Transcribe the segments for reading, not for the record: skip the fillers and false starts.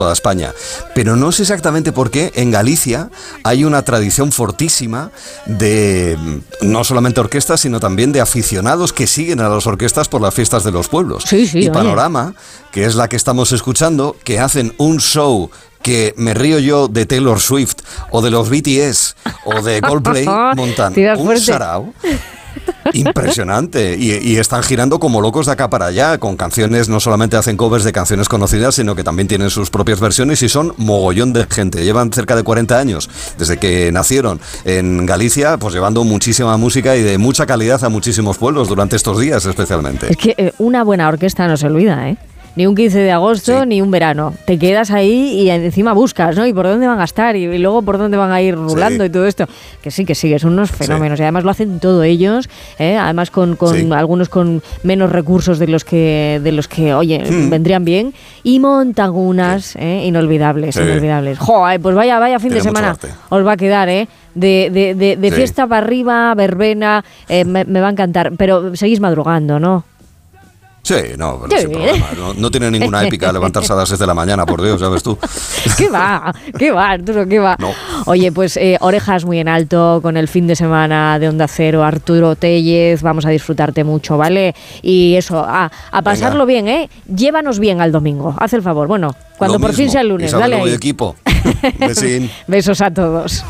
toda España, pero no sé exactamente por qué en Galicia hay una tradición fortísima de no solamente orquestas, sino también de aficionados que siguen a las orquestas por las fiestas de los pueblos. Sí, y Panorama, que es la que estamos escuchando, que hacen un show que me río yo de Taylor Swift o de los BTS o de Coldplay, montan un sarao impresionante y están girando como locos de acá para allá con canciones, no solamente hacen covers de canciones conocidas, sino que también tienen sus propias versiones y son mogollón de gente, llevan cerca de 40 años desde que nacieron en Galicia, pues llevando muchísima música y de mucha calidad a muchísimos pueblos durante estos días especialmente. Es que una buena orquesta no se olvida, ¿eh? Ni un 15 de agosto, ni un verano. Te quedas ahí y encima buscas, ¿no? Y por dónde van a estar y luego por dónde van a ir rulando y todo esto. Que sí, que son unos fenómenos. Y además lo hacen todo ellos, además con algunos con menos recursos de los que oye, vendrían bien. Y montan unas inolvidables. Joder, pues vaya fin de semana os va a quedar, de fiesta para arriba, verbena, me va a encantar. Pero seguís madrugando, ¿no? Sí, no, sin problema. No tiene ninguna épica levantarse a las 6 de la mañana, por Dios, ¿sabes tú? ¿Qué va, Arturo, qué va? No. Oye, pues orejas muy en alto con el fin de semana de Onda Cero, Arturo Tellez, vamos a disfrutarte mucho, ¿vale? Y eso, a pasarlo bien, ¿eh? Llévanos bien al domingo, haz el favor. Bueno, cuando por fin sea el lunes, Isabel, dale ahí. Equipo. Besín. Besos a todos.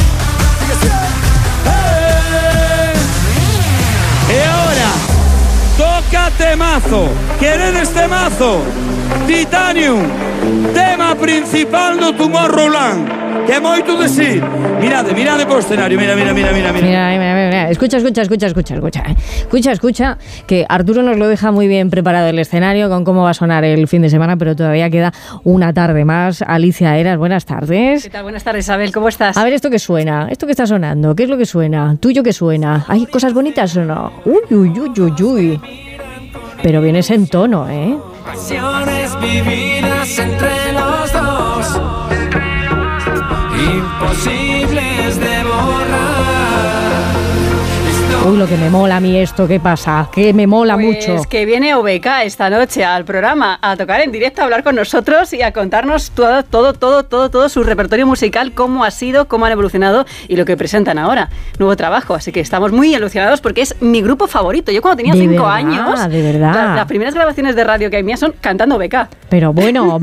Toca temazo. ¿Quieres temazo? Titanium. Tema principal do Tomorrowland. Que moito decir. Mirade por escenario. Mira. Escucha. Escucha, que Arturo nos lo deja muy bien preparado el escenario con cómo va a sonar el fin de semana, pero todavía queda una tarde más. Alicia Eras, buenas tardes. ¿Qué tal? Buenas tardes, Isabel, ¿cómo estás? A ver, esto que suena, esto que está sonando, ¿qué es lo que suena? ¿Tuyo qué suena? ¿Hay cosas bonitas o no? Uy. Pero vienes en tono, ¿eh? Pasiones vividas entre los dos, imposibles de borrar. Uy, lo que me mola a mí esto, ¿qué pasa? Que me mola mucho. Es que viene OBK esta noche al programa a tocar en directo, a hablar con nosotros y a contarnos todo su repertorio musical, cómo ha sido, cómo han evolucionado y lo que presentan ahora. Nuevo trabajo, así que estamos muy ilusionados porque es mi grupo favorito. Yo cuando tenía 5 años, de verdad. Las primeras grabaciones de radio que hay mías son cantando OBK. Pero bueno.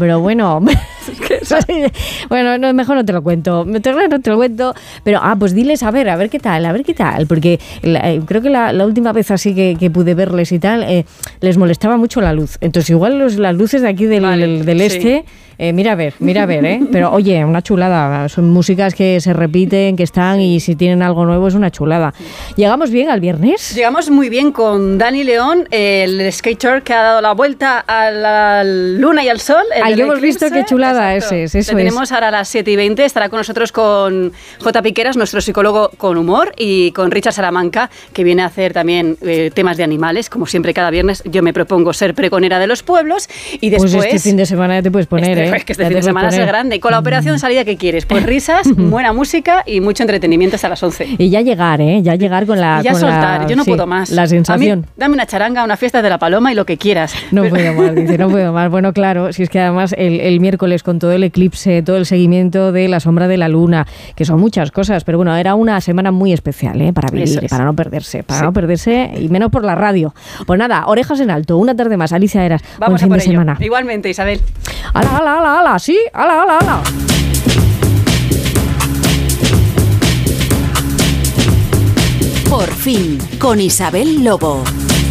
Bueno, no, mejor no te lo cuento. Pero, pues diles a ver qué tal. Porque creo que la última vez así que pude verles y tal, les molestaba mucho la luz. Entonces igual las luces de aquí del este, mira a ver, pero oye, una chulada. Son músicas que se repiten, que están, y si tienen algo nuevo es una chulada. ¿Llegamos bien al viernes? Llegamos muy bien con Dani León, el skater que ha dado la vuelta a la luna y al sol. Al que hemos visto, qué chulada ese es. Eso tenemos ahora a las 7:20, estará con nosotros con J. Piqueras, nuestro psicólogo con humor, y con Richard Salamanca, que viene a hacer también temas de animales. Como siempre, cada viernes yo me propongo ser pregonera de los pueblos, y después... Pues este fin de semana ya te puedes poner, Es que este fin de semana es grande. Con la operación salida, ¿qué quieres? Pues risas, buena música y mucho entretenimiento hasta las 11. Y ya llegar con la... Y ya soltar, yo no puedo más. La sensación. A mí, dame una charanga, una fiesta de la Paloma y lo que quieras. No puedo más. Bueno, claro, si es que además el miércoles con todo el eclipse, todo el seguimiento de la sombra de la luna, que son muchas cosas, pero bueno, era una semana muy especial, para vivir, para no perderse, y menos por la radio. Pues nada, orejas en alto, una tarde más. Alicia Eras, vamos buen fin de ello. semana. Igualmente, Isabel. ¡Hala! Sí, ¡hala! Por fin, con Isabel Lobo.